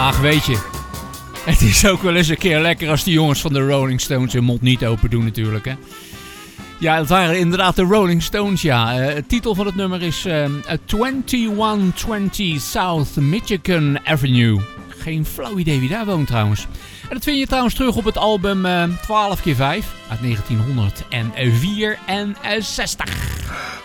Ach, weet je. Het is ook wel eens een keer lekker als die jongens van de Rolling Stones hun mond niet open doen natuurlijk, hè. Ja, het waren inderdaad de Rolling Stones, ja. Het titel van het nummer is 2120 South Michigan Avenue. Geen flauw idee wie daar woont trouwens. En dat vind je trouwens terug op het album 12x5 uit 1964.